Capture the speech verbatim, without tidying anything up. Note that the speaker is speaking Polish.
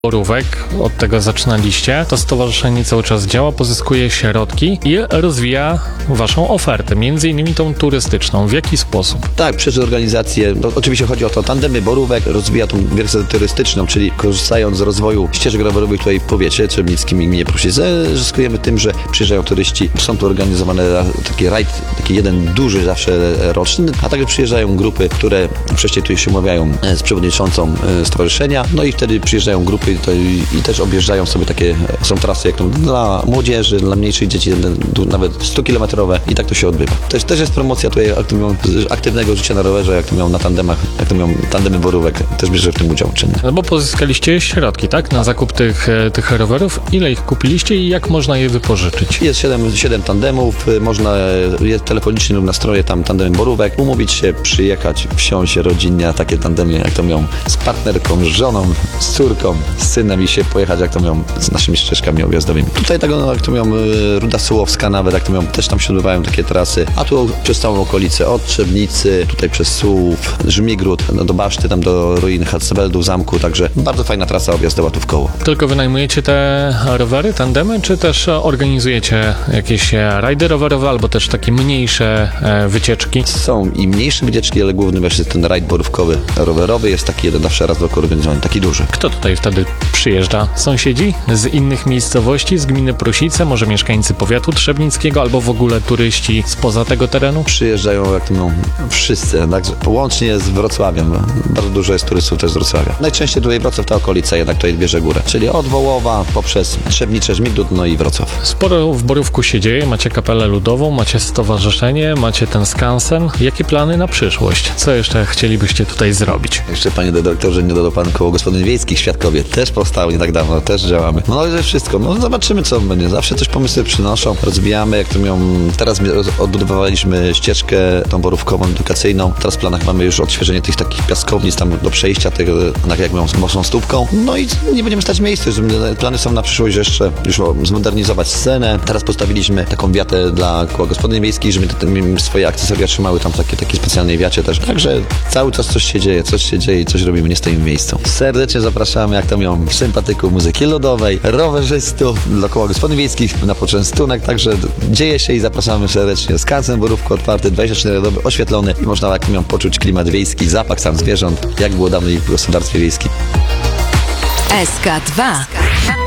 Borówek, od tego zaczynaliście. To stowarzyszenie cały czas działa, pozyskuje środki i rozwija waszą ofertę, między innymi tą turystyczną. W jaki sposób? Tak, przez organizację, no, oczywiście chodzi o to, tandemy Borówek rozwija tą wersję turystyczną, czyli korzystając z rozwoju ścieżek rowerowych tutaj w powiecie trzebnickim i gminie Pruszwice, zyskujemy tym, że przyjeżdżają turyści, są tu organizowane taki rajd, taki jeden duży zawsze roczny, a także przyjeżdżają grupy, które wcześniej tu się umawiają z przewodniczącą stowarzyszenia, no i wtedy przyjeżdżają grupy to i, i też objeżdżają sobie takie, są trasy jak to dla młodzieży, dla mniejszych dzieci, nawet stukilometrowe i tak to się odbywa. Też, też jest promocja tutaj aktywnego życia na rowerze, jak to miał na tandemach, jak to miał tandemy Borówek, też bierze w tym udział czynny. No bo pozyskaliście środki, tak? Na zakup tych, tych rowerów. Ile ich kupiliście i jak można je wypożyczyć? Jest siedem tandemów, można jest telefonicznie lub na stronie tam tandemy Borówek, umówić się, przyjechać, wsiąść rodzinnie na takie tandemy, jak to miał z partnerką, z żoną, z córką, z synem i się pojechać, jak to miał z naszymi ścieżkami objazdowymi. Tutaj tak, no, jak to miał Ruda Sułowska nawet, jak to miał, też tam się odbywają takie trasy, a tu przez całą okolicę, od Trzebnicy, tutaj przez Sułów, Żmigród, no, do Baszty, tam do ruin Hatzfeldu, zamku, także bardzo fajna trasa objazdowa tu w koło. Tylko wynajmujecie te rowery, tandemy, czy też organizujecie jakieś rajdy rowerowe, albo też takie mniejsze e, wycieczki? Są i mniejsze wycieczki, ale główny właśnie ten rajd borówkowy, rowerowy jest taki jeden zawsze raz do roku organizowany, taki duży. Kto tutaj wtedy przyjeżdża? Sąsiedzi z innych miejscowości, z gminy Prusice, może mieszkańcy powiatu trzebnickiego, albo w ogóle turyści spoza tego terenu? Przyjeżdżają, jak to mówią, wszyscy, także łącznie z Wrocławiem. Bardzo dużo jest turystów też z Wrocławia. Najczęściej tutaj Wrocław, ta okolica jednak tutaj bierze górę, czyli od Wołowa poprzez Trzebnicze, Żmigród, no i Wrocław. Sporo w Borówku się dzieje, macie kapelę ludową, macie stowarzyszenie, macie ten skansen. Jakie plany na przyszłość? Co jeszcze chcielibyście tutaj zrobić? Jeszcze panie dyrektorze, nie dodał pan koło gospodyń wiejskich Świadkowie. Też powstało nie tak dawno, też działamy. No ale wszystko, no zobaczymy co będzie. Zawsze coś pomysły przynoszą, rozwijamy, jak to miał. Teraz odbudowaliśmy ścieżkę tą borówkową, edukacyjną. Teraz w planach mamy już odświeżenie tych takich piaskownic tam do przejścia, tego, jak mówią, z mocną stópką. No i nie będziemy stać w miejscu. Plany są na przyszłość jeszcze już zmodernizować scenę. Teraz postawiliśmy taką wiatę dla koła gospodyń wiejskich, żeby swoje akcesoria trzymały tam takie, takie specjalnej wiacie też. Także cały czas coś się dzieje, coś się dzieje i coś robimy, nie stoimy w miejscu. Serdecznie zapraszamy, jak to miał, sympatyków muzyki ludowej, rowerzystów, dla koła gospodyń wiejskich na poczęstunek, także dzieje się i zapraszamy serdecznie. Skansen Borówko otwarty, dwadzieścia cztery doby oświetlony i można, jak miał, poczuć klimat wiejski, zapach sam zwierząt, jak było dawniej w gospodarstwie wiejskim. S K dwa.